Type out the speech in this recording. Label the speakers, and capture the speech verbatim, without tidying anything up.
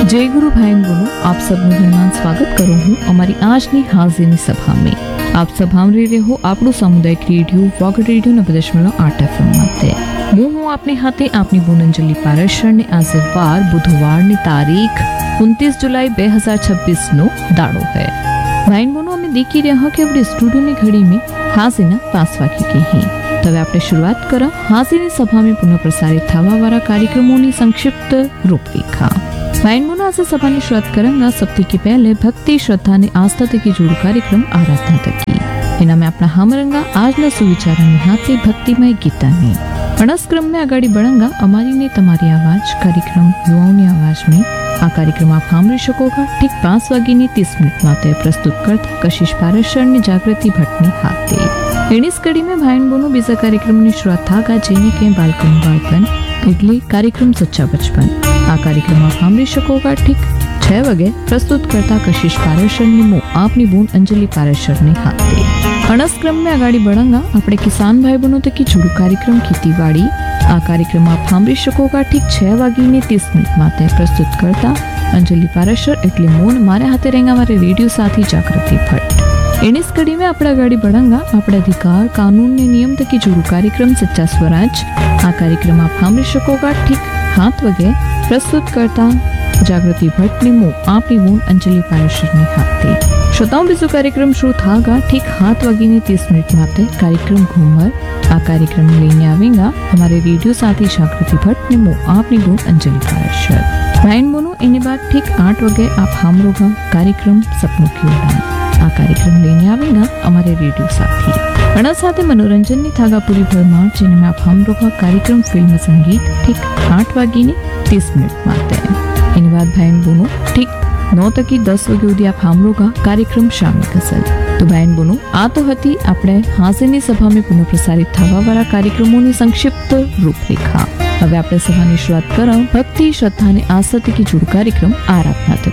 Speaker 1: जय गुरु भाई बहनों, आप सबનું ધન્યવાદ સ્વાગત કરું હું અમારી આજની હાજરીની સભામાં। આપ સભામાં રહી રહ્યો આપણું સામુદાયિક રેડિયો વોગડ રેડિયો નब्बे दशमलव आठ एफएम माते હું હું આપની હાથે આપની બોનંજલી પારેશરને આજે વાર બુધવારની તારીખ उनतीस जुलाई दो हज़ार छब्बीस નો દાડો है। ભાઈ બહેનો, અમે દેખી રહ્યા કે આપણે સ્ટુડિયોની ઘડીમાં હાજરીના पांच વાગી ગઈ हैं। तब આપણે शुरुआत करा हाजिरी सभा में पुनः प्रसारित थवा वाला कार्यक्रमों की संक्षिप्त रूपरेखा। भाई बहनों, आज सभा की शुरुआत करेंगे सप्ताह के पहले भक्ति श्रद्धा ने आस्था तक की जुड़ कार्यक्रम आराधना तक की। इना में अपना हमरंगा आज न सुविचार हाथे भक्तिमय गीता ने अणस क्रम में आगाड़ी बढ़ंगा अमारी ने तमारी आवाज कार्यक्रम युवाओं की आवाज में आ कार्यक्रम आप सांभळी शकोगा ठीक पांच वागी ने तीस मिनिट माटे प्रस्तुत करता कशिश पारेशर ने जागृति भट्ट ने हाथे। एनी कड़ी में भाई बहनों बीजा कार्यक्रम की शुरुआत था जेने के बालकन बालपन એટલે कार्यक्रम सच्चा बचपन। आ कार्यक्रम आप सांभळी शकोगा ठीक छह वगे प्रस्तुत करता कशिश पारेशर ने मो आपनी बून अंजलि पारेशर ने हाथे। अणस क्रम में आगाड़ी बढ़ंगा अपने किसान भाई बहनों तक की जुड़ू कार्यक्रम खेतीवाड़ी। आ कार्यक्रम आप सांभळी शकोगा ठीक छह वागी ने तीस मिनिट माटे प्रस्तुत करता अंजलि पारेशर એટલે મોન मारे हाथे रहेंगा हमारे रेडियो साथी जागृति भट्ट। एनी कड़ी में अपना गाड़ी बढ़ंगा अपने अधिकार कानून ने नियम तक की जुड़ू कार्यक्रम सच्चा स्वराज। आ कार्यक्रम आप सांभळी शकोगा ठीक सात वगे प्रस्तुत करता जागृति भट्ट ने मो आपनी बून अंजलि पारेशर ने हाथे। श्रोताओं, बीजो कार्यक्रम शुरू थागा ठीक सात वागी ने तीस मिनिट माटे कार्यक्रम घूमर। आ कार्यक्रम लेने आवेगा हमारे रेडियो साथी जागृति भट्ट ने मो आपनी बून अंजलि पारेशर। भाई बहनों, इन्हें बाद ठीक आठ वगे आप हामरोगा कार्यक्रम सपनों की उड़ान। आ कार्यक्रम लेने आवेगा हमारे रेडियो साथी अणा साथे मनोरंजन नी थागा पूरी भरमार जिनमें आप हामरोगा कार्यक्रम फिल्म संगीत ठीक आठ वागी ने तीस मिनिट माटे। इन बाद भाई बहनों ठीक नौ तक की दस वगे सुधी आप हामरोगा कार्यक्रम शामी गजल। तो भाई बहनों, आ तो हती आपणे हाजिरी सभा में पुनः प्रसारित थवा वाला कार्यक्रमों की संक्षिप्त रूपरेखा। હવે આપણે સભાની શરૂઆત કરાવ ભક્તિ શ્રદ્ધા અને આસ્થા की जुड़ कार्यक्रम आराधना तक।